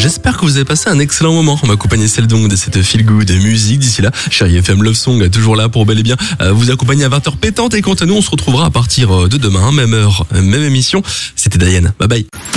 J'espère que vous avez passé un excellent moment. On va accompagner celle donc de cette feel good musique. D'ici là, Chérie FM Love Song toujours là pour bel et bien vous accompagner à 20h pétante. Et quant à nous, on se retrouvera à partir de demain, même heure, même émission. C'était Diane. Bye bye.